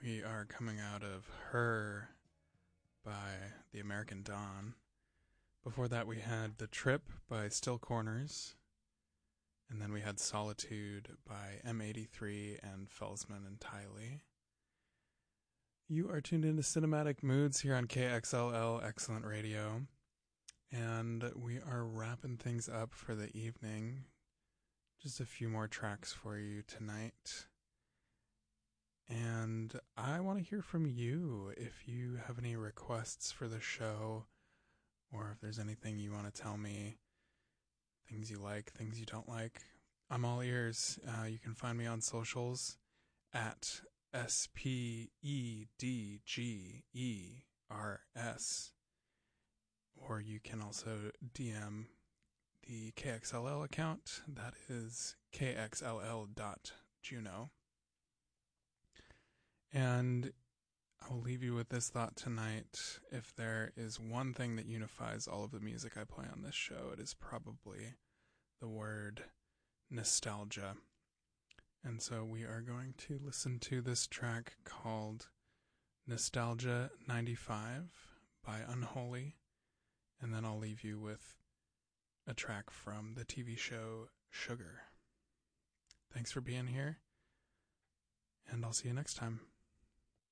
We are coming out of Her by the American Dawn. Before that, we had The Trip by Still Corners. And then we had Solitude by M83 and Felsman and Tiley. You are tuned into Cinematic Moods here on KXLL Excellent Radio. And we are wrapping things up for the evening. Just a few more tracks for you tonight. And I want to hear from you if you have any requests for the show, or if there's anything you want to tell me, things you like, things you don't like. I'm all ears. You can find me on socials at SPEDGERS, or you can also DM the KXLL account. That is kxll.juno. And I will leave you with this thought tonight. If there is one thing that unifies all of the music I play on this show, it is probably the word nostalgia. And so we are going to listen to this track called Nostalgia 95 by Unholy. And then I'll leave you with a track from the TV show Sugar. Thanks for being here, and I'll see you next time.